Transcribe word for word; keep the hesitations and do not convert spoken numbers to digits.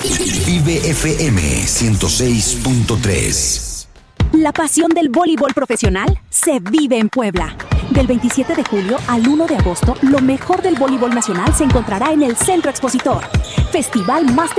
Vive F M ciento seis punto tres. La pasión del voleibol profesional se vive en Puebla. Del veintisiete de julio al uno de agosto, lo mejor del voleibol nacional se encontrará en el Centro Expositor. Festival Máster